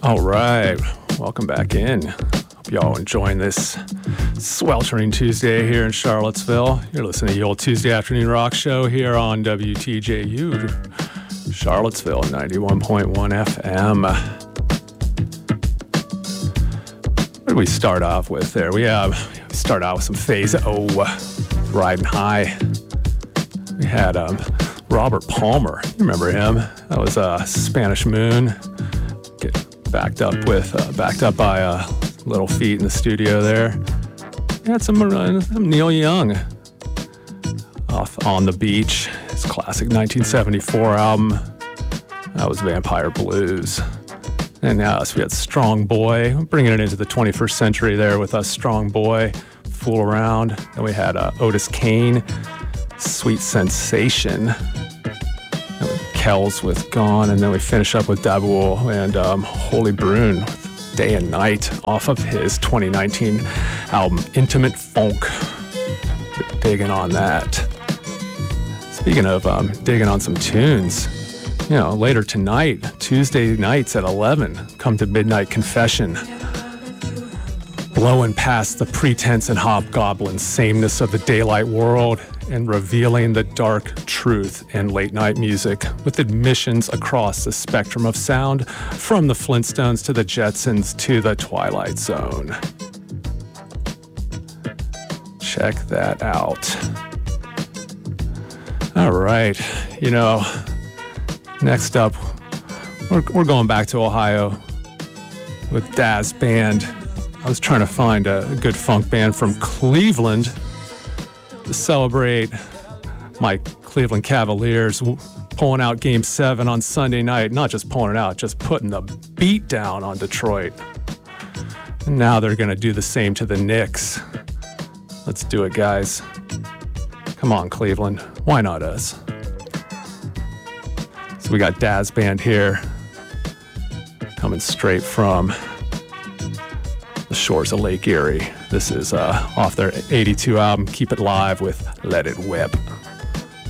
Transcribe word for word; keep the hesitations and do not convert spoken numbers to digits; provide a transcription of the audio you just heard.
All right, welcome back in. Hope y'all enjoying this sweltering Tuesday here in Charlottesville. You're listening to the old Tuesday afternoon rock show here on W T J U, Charlottesville, ninety-one point one F M. What did we start off with there? We have we start out with some Phase O, Riding High. We had um, Robert Palmer. You remember him? That was uh, Spanish Moon. Get backed up with, uh, backed up by uh, Little Feat in the studio there. We had some, uh, some Neil Young off On the Beach, his classic nineteen seventy-four album. That was Vampire Blues. And now so we had Strong Boy, bringing it into the twenty-first century there with us, Strong Boy, Fool Around. And we had uh, Otis Kane, Sweet Sensation. Kells with Gone, and then we finish up with Dabuul and um, Holy Brune with Day and Night off of his twenty nineteen album Intimate Funk. Digging on that. Speaking of um, digging on some tunes, you know, later tonight, Tuesday nights at eleven, come to Midnight Confession. Blowing past the pretense and hobgoblin sameness of the daylight world and revealing the dark truth in late night music with admissions across the spectrum of sound, from the Flintstones to the Jetsons to the Twilight Zone. Check that out. All right, you know, next up, we're, we're going back to Ohio with Daz Band. I was trying to find a, a good funk band from Cleveland to celebrate my Cleveland Cavaliers pulling out Game seven on Sunday night. Not just pulling it out, just putting the beat down on Detroit. And now they're going to do the same to the Knicks. Let's do it, guys. Come on, Cleveland. Why not us? So we got Daz Band here, coming straight from the shores of Lake Erie. This is uh, off their eighty-two album, Keep It Live with Let It Whip.